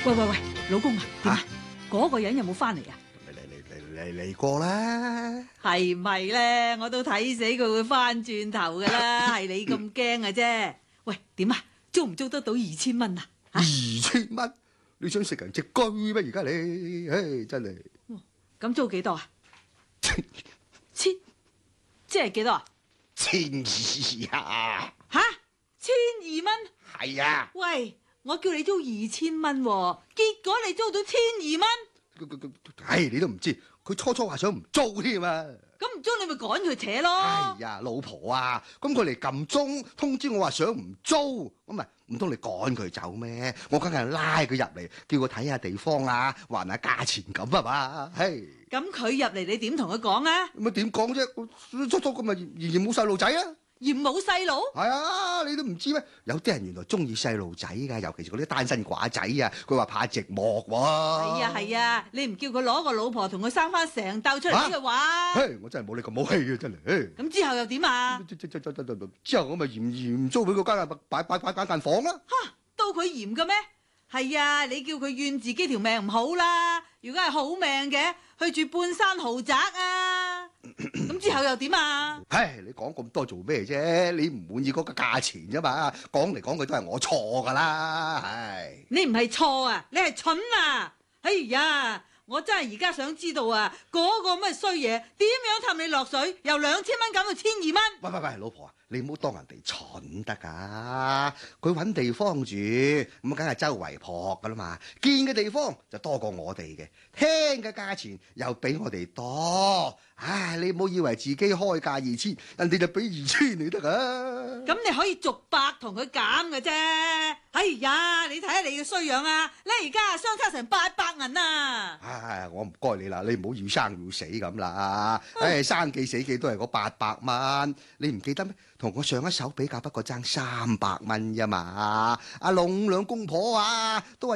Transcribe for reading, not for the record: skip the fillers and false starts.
喂，老公啊，點啊？嗰個人有冇翻嚟啊？ 嚟過啦， 係咪咧？我都睇死佢會翻轉頭噶啦，係你咁驚啊啫？喂，點啊？租唔租得到2000蚊啊 ？2000蚊？你想食人隻居咩？而家你，唉，真係。 咁租幾多啊？千，即係幾多啊 ？1200啊！ 吓，1200蚊？ 係啊。 喂，我叫你租2000蚊，結果你租到1200蚊？ 唉，你都唔知，佢初話想唔租添啊！ 咁唔租你咪趕佢扯咯！ 哎呀，老婆啊，咁佢嚟撳鐘通知我話想唔租，咁咪唔通你趕佢走咩？我梗係拉佢入嚟，叫佢睇下地方啊，還下價錢咁啊嘛，嘿！ 咁佢入嚟你點同佢講啊？ 咁啊點講啫？初咁咪仍然冇細路仔啊！ 嫌冇細路？ 係啊，你都唔知咩？有啲人原來中意細路仔㗎，尤其是嗰啲單身寡仔啊，佢話怕寂寞喎。 係啊，你唔叫佢攞個老婆同佢生翻成竇出嚟嘅話， 嘿，我真係冇你咁冇氣嘅真係。 咁之後又點啊？ 之後我咪嫌租俾佢間擺間房啦。 嚇，到佢嫌嘅咩？係啊，你叫佢怨自己條命唔好啦。如果係好命嘅，去住半山豪宅啊。咁之後又點啊？ 唉，你講咁多做咩啫？你唔滿意嗰個價錢啫嘛？講嚟講去都係我錯噶啦，唉！ 你唔係錯啊，你係蠢啊！哎呀，我真係而家想知道啊，嗰個乜衰嘢點樣氹你落水，由2000蚊減到1200蚊？ 喂，老婆啊，你唔好當人哋蠢得噶。佢揾地方住，咁梗係周圍撲噶啦嘛。見嘅地方就多過我哋嘅，聽嘅價錢又比我哋多。唉，你唔好以為自己開價2000，人哋就俾2000你得啊！ 咁你可以逐百同佢減嘅啫。哎呀，你睇下你嘅衰樣啊！你而家相差成800銀啊！ 唉，我唔該你啦，你唔好要生要死咁啦。唉，生記死記都係嗰800蚊，你唔記得咩？同我上一手比較不過爭300蚊啫嘛。阿龍兩公婆啊，都係。